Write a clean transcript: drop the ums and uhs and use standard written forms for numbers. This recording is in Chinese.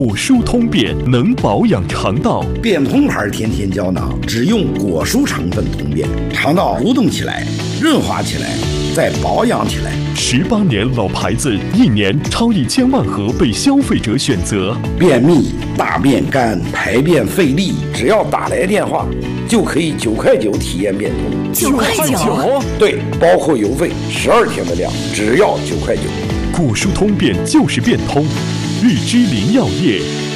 果蔬通便能保养肠道， 便通牌甜甜胶囊只用果蔬成分通便，肠道蠕动起来，润滑起来，再保养起来。 18年老牌子，1年超1000万盒被消费者选择。 便秘、大便干、排便费力，只要打来电话，就可以9块9体验便通。 9块9？ 对，包括邮费，12天的量，只要9块9。 果蔬通便就是变通，日之林药业。